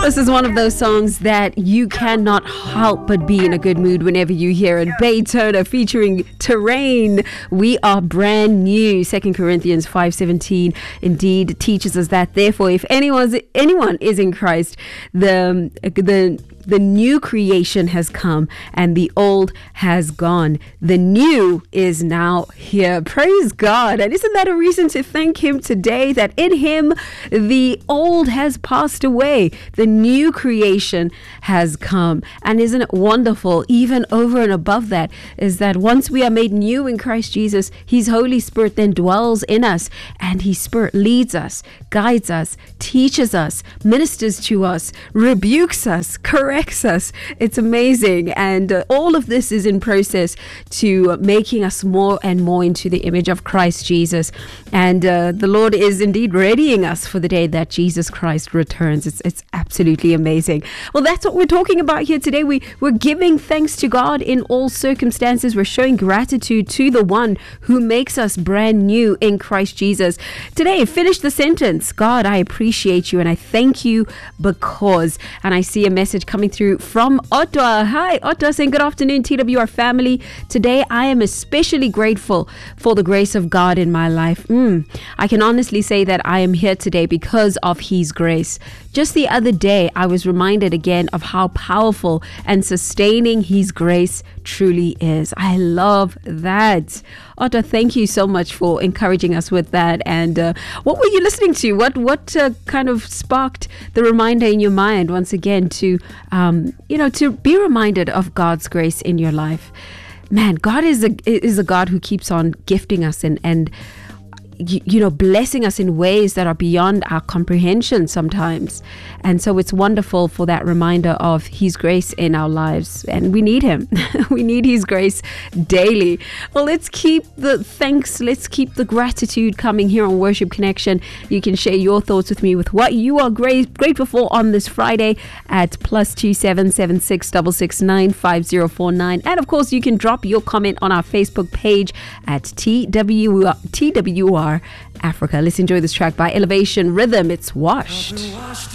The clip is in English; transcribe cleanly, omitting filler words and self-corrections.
This is one of those songs that you cannot help but be in a good mood whenever you hear it. Bay Turner featuring Terrain. We are brand new. 2 Corinthians 5:17 indeed teaches us that. Therefore, if anyone is in Christ, the new creation has come and the old has gone. The new is now here. Praise God. And isn't that a reason to thank Him today, that in Him the old has passed away, the new creation has come? And isn't it wonderful? Even over and above that is that once we are made new in Christ Jesus, His Holy Spirit then dwells in us, and His Spirit leads us, guides us, teaches us, ministers to us, rebukes us, corrects us. It's amazing. And all of this is in process to making us more and more into the image of Christ Jesus. And the Lord is indeed readying us for the day that Jesus Christ returns. It's absolutely amazing. Well, that's what we're talking about here today. We're giving thanks to God in all circumstances. We're showing gratitude to the one who makes us brand new in Christ Jesus. Today, finish the sentence. God, I appreciate you and I thank you because. And I see a message coming through from Ottawa. Hi, Ottawa, saying good afternoon, TWR family. Today, I am especially grateful for the grace of God in my life. I can honestly say that I am here today because of His grace. Just the other day, I was reminded again of how powerful and sustaining His grace truly is. I love that. Ottawa, thank you so much for encouraging us with that. And what were you listening to? What kind of sparked the reminder in your mind once again to to be reminded of God's grace in your life? Man, God is a God who keeps on gifting us and blessing us in ways that are beyond our comprehension sometimes. And so it's wonderful for that reminder of His grace in our lives. And we need Him. We need His grace daily. Well, let's keep the thanks. Let's keep the gratitude coming here on Worship Connection. You can share your thoughts with me with what you are grateful for on this Friday at +2 776 669 5049. And of course, you can drop your comment on our Facebook page at TWR Africa. Let's enjoy this track by Elevation Rhythm. It's Washed.